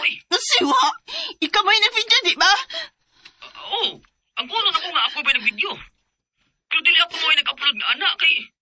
oy. Siwa, ikaw may nag-video, di ba? Oo, ang kuno na ko nga ako ba ng video. Pero dili ako mo ay nag-upload nga anak kay